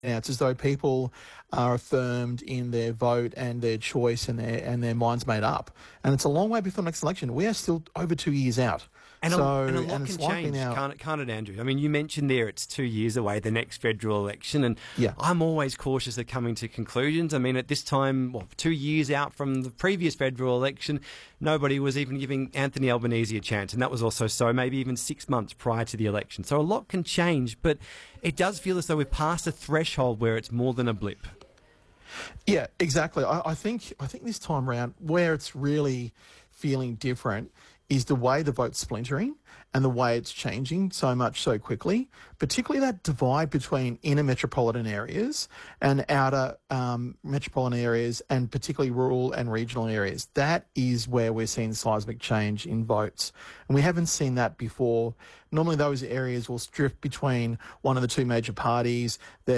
Now it's as though people are affirmed in their vote and their choice and their minds made up. And it's a long way before the next election. We are still over 2 years out. And a lot it's can likely change, now. can't it, Andrew? I mean, you mentioned there it's 2 years away, the next federal election, and Yeah. I'm always cautious of coming to conclusions. I mean, at this time, 2 years out from the previous federal election, nobody was even giving Anthony Albanese a chance, and that was also so maybe even 6 months prior to the election. So a lot can change, but it does feel as though we've passed a threshold where it's more than a blip. Yeah, exactly. I think this time round, where it's really feeling different is the way the vote's splintering and the way it's changing so much so quickly, particularly that divide between inner metropolitan areas and outer metropolitan areas, and particularly rural and regional areas. That is where we're seeing seismic change in votes. And we haven't seen that before. Normally those areas will drift between one of the two major parties.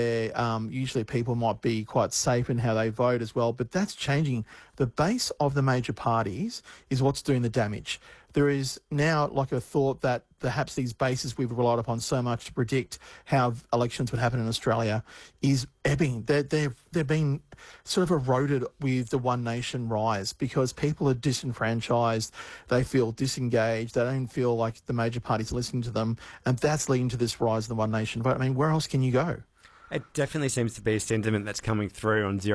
Usually people might be quite safe in how they vote as well, but that's changing. The base of the major parties is what's doing the damage. There is now like a thought that perhaps these bases we've relied upon so much to predict how elections would happen in Australia is ebbing. They're being sort of eroded with the One Nation rise because people are disenfranchised, they feel disengaged, they don't feel like the major parties are listening to them, and that's leading to this rise of the One Nation vote. I mean, where else can you go? It definitely seems to be a sentiment that's coming through on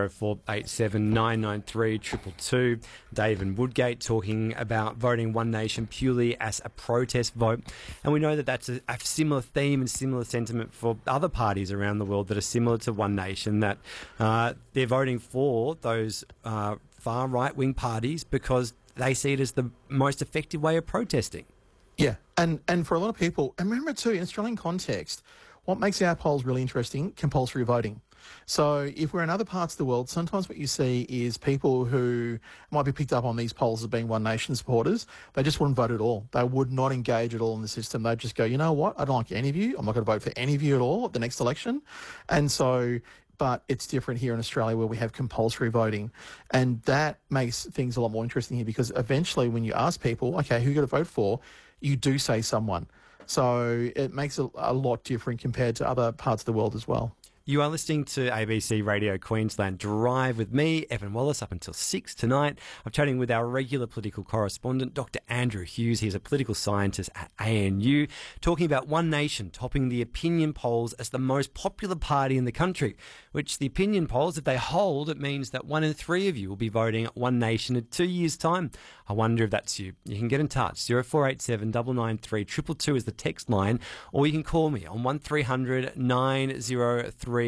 0487 993 222. Dave and Woodgate talking about voting One Nation purely as a protest vote. And we know that that's a similar theme and similar sentiment for other parties around the world that are similar to One Nation, that they're voting for those far right-wing parties because they see it as the most effective way of protesting. Yeah, and for a lot of people, and remember too, in Australian context, what makes our polls really interesting? Compulsory voting. So if we're in other parts of the world, sometimes what you see is people who might be picked up on these polls as being One Nation supporters, they just wouldn't vote at all. They would not engage at all in the system. They'd just go, you know what, I don't like any of you. I'm not going to vote for any of you at all at the next election. And so, but it's different here in Australia where we have compulsory voting. And that makes things a lot more interesting here because eventually when you ask people, okay, who are you going to vote for? You do say someone. So it makes it a lot different compared to other parts of the world as well. You are listening to ABC Radio Queensland Drive with me, Evan Wallace, up until 6 tonight. I'm chatting with our regular political correspondent, Dr. Andrew Hughes. He's a political scientist at ANU, talking about One Nation topping the opinion polls as the most popular party in the country, which the opinion polls, if they hold, it means that 1 in 3 of you will be voting One Nation in 2 years' time. I wonder if that's you. You can get in touch. 0487 993 222 is the text line, or you can call me on 1300 903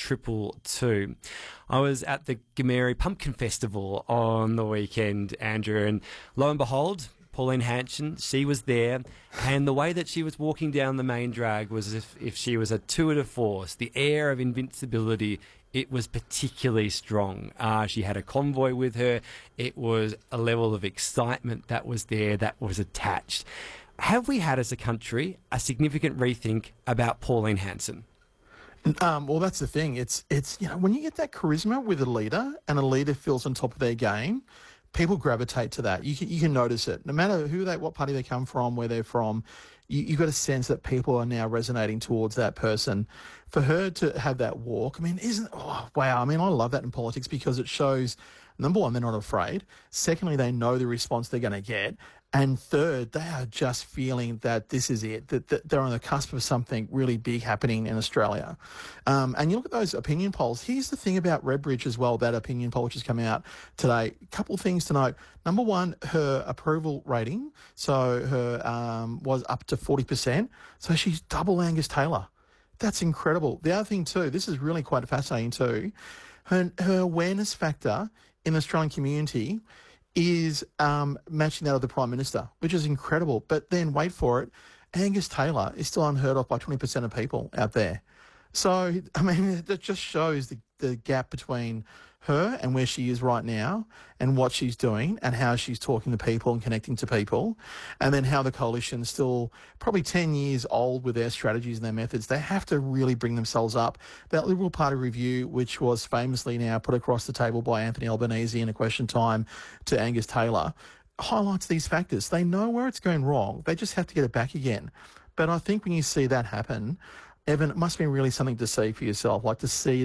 222. I was at the Gameri Pumpkin Festival on the weekend, Andrew, and lo and behold, Pauline Hanson, she was there, and the way that she was walking down the main drag was as if she was a tour de force. The air of invincibility, it was particularly strong. She had a convoy with her. It was a level of excitement that was there, that was attached. Have we had as a country a significant rethink about Pauline Hanson? Well, that's the thing. It's when you get that charisma with a leader and a leader feels on top of their game, people gravitate to that. You can notice it. No matter what party they come from, where they're from, you've got a sense that people are now resonating towards that person. For her to have that walk, I mean, wow. I mean, I love that in politics because it shows, number one, they're not afraid. Secondly, they know the response they're going to get. And third, they are just feeling that this is it, that they're on the cusp of something really big happening in Australia. And you look at those opinion polls. Here's the thing about Redbridge as well, that opinion poll which has come out today. A couple of things to note. Number one, her approval rating, so her was up to 40%. So she's double Angus Taylor. That's incredible. The other thing too, this is really quite fascinating too, her awareness factor in the Australian community is matching that of the Prime Minister, which is incredible. But then, wait for it, Angus Taylor is still unheard of by 20% of people out there. So, I mean, that just shows the gap between her and where she is right now and what she's doing and how she's talking to people and connecting to people, and then how the coalition's still probably 10 years old with their strategies and their methods. They have to really bring themselves up. That Liberal Party review, which was famously now put across the table by Anthony Albanese in a question time to Angus Taylor, highlights these factors. They know where it's going wrong. They just have to get it back again. But I think when you see that happen, Evan, it must be really something to see for yourself, like to see